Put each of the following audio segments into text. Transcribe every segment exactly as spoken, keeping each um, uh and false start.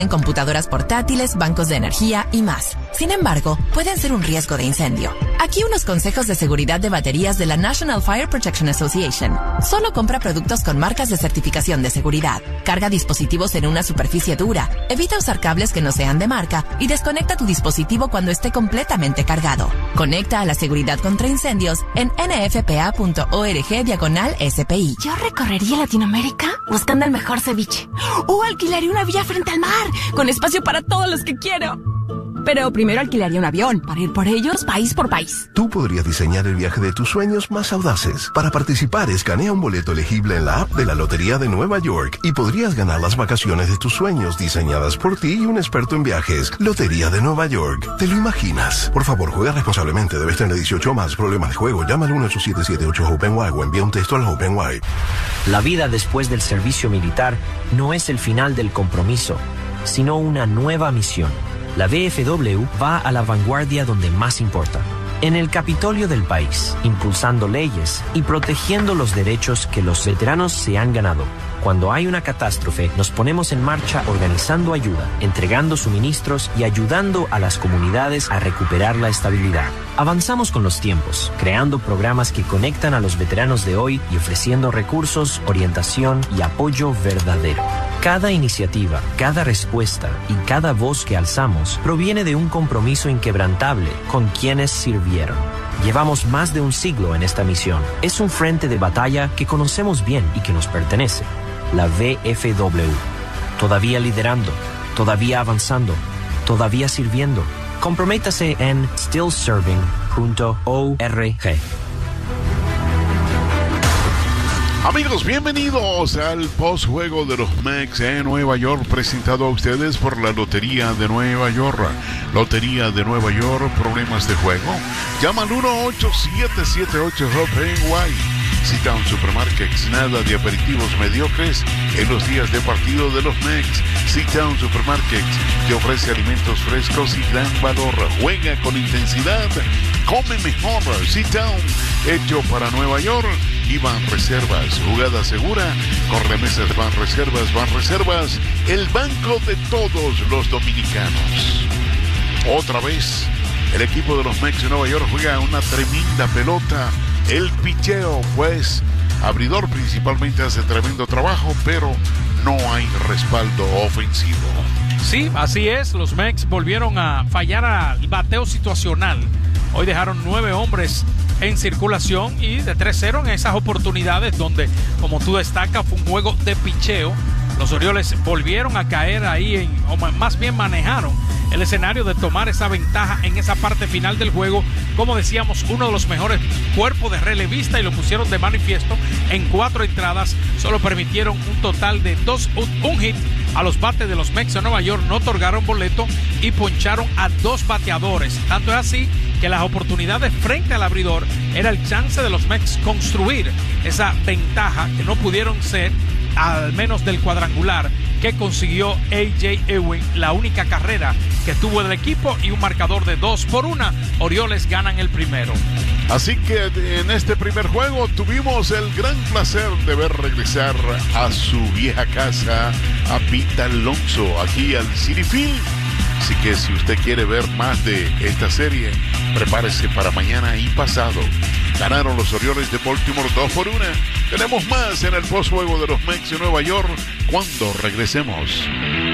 en computadoras portátiles, bancos de energía y más. Sin embargo, pueden ser un riesgo de incendio. Aquí unos consejos de seguridad de baterías de la National Fire Protection Association. Solo compra productos con marcas de certificación de seguridad. Carga dispositivos en una superficie dura. Evita usar cables que no sean de marca y desconecta tu dispositivo cuando esté completamente cargado. Conecta a la seguridad contra incendios en n f p a punto org diagonal S P I. Yo recorrería Latinoamérica buscando el mejor ceviche. O alquilaría una villa frente al mar, con espacio para todos los que quiero. Pero primero alquilaría un avión para ir por ellos país por país. Tú podrías diseñar el viaje de tus sueños más audaces. Para participar, escanea un boleto elegible en la app de la Lotería de Nueva York y podrías ganar las vacaciones de tus sueños diseñadas por ti y un experto en viajes. Lotería de Nueva York. ¿Te lo imaginas? Por favor, juega responsablemente. Debes tener dieciocho más. Problemas de juego. Llama al uno ocho siete siete ocho OpenY o envía un texto al OpenY. La vida después del servicio militar no es el final del compromiso, sino una nueva misión. La V F W va a la vanguardia donde más importa, en el Capitolio del país, impulsando leyes y protegiendo los derechos que los veteranos se han ganado. Cuando hay una catástrofe, nos ponemos en marcha organizando ayuda, entregando suministros y ayudando a las comunidades a recuperar la estabilidad. Avanzamos con los tiempos, creando programas que conectan a los veteranos de hoy y ofreciendo recursos, orientación y apoyo verdadero. Cada iniciativa, cada respuesta y cada voz que alzamos proviene de un compromiso inquebrantable con quienes sirvieron. Llevamos más de un siglo en esta misión. Es un frente de batalla que conocemos bien y que nos pertenece. La V F W. Todavía liderando, todavía avanzando, todavía sirviendo. Comprométase en still serving punto org. Amigos, bienvenidos al postjuego de los Mex en Nueva York, presentado a ustedes por la Lotería de Nueva York. Lotería de Nueva York, problemas de juego. Llama al uno ocho siete siete ocho OpenY. Sit-Down Supermarkets, nada de aperitivos mediocres en los días de partido de los Mex. Sit-Down Supermarkets te ofrece alimentos frescos y gran valor. Juega con intensidad, come mejor. Sit-Down, hecho para Nueva York. Y Banreservas, jugada segura, con remesas Banreservas, Banreservas, el banco de todos los dominicanos. Otra vez, el equipo de los Mex de Nueva York juega una tremenda pelota. El picheo, pues, abridor principalmente hace tremendo trabajo, pero no hay respaldo ofensivo. Sí, así es, los Mex volvieron a fallar al bateo situacional. Hoy dejaron nueve hombres en circulación y de tres cero en esas oportunidades donde, como tú destacas, fue un juego de picheo. Los Orioles volvieron a caer ahí, en, o más bien manejaron el escenario de tomar esa ventaja en esa parte final del juego. Como decíamos, uno de los mejores cuerpos de relevista y lo pusieron de manifiesto en cuatro entradas. Solo permitieron un total de dos, un, un hit a los bates de los Mex de Nueva York, no otorgaron boleto y poncharon a dos bateadores. Tanto es así que las oportunidades frente al abridor era el chance de los Mex construir esa ventaja que no pudieron ser, al menos del cuadrangular que consiguió A J Ewing, la única carrera que tuvo el equipo, y un marcador de dos por una. Orioles ganan el primero. Así que en este primer juego tuvimos el gran placer de ver regresar a su vieja casa a Pete Alonso aquí al Citi Field. Así que si usted quiere ver más de esta serie, prepárese para mañana y pasado. Ganaron los Orioles de Baltimore dos por una. Tenemos más en el postjuego de los Mex de Nueva York cuando regresemos.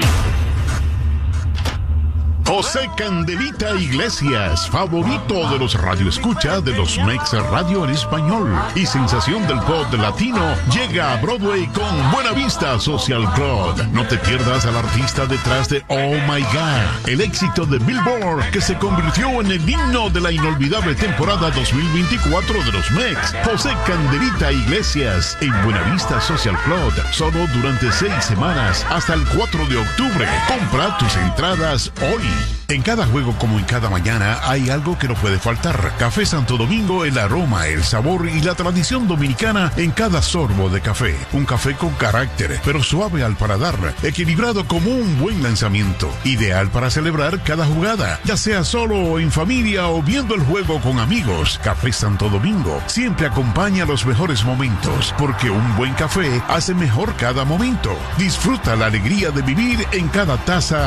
José Candelita Iglesias, favorito de los radioescucha de los Mex Radio en español y sensación del pop latino, llega a Broadway con Buena Vista Social Club. No te pierdas al artista detrás de Oh My God, el éxito de Billboard que se convirtió en el himno de la inolvidable temporada dos mil veinticuatro de los Mex. José Candelita Iglesias en Buena Vista Social Club, solo durante seis semanas hasta el cuatro de octubre. Compra tus entradas hoy. En cada juego como en cada mañana hay algo que no puede faltar. Café Santo Domingo, el aroma, el sabor y la tradición dominicana en cada sorbo de café. Un café con carácter, pero suave al paladar, equilibrado como un buen lanzamiento. Ideal para celebrar cada jugada, ya sea solo o en familia o viendo el juego con amigos. Café Santo Domingo siempre acompaña los mejores momentos, porque un buen café hace mejor cada momento. Disfruta la alegría de vivir en cada taza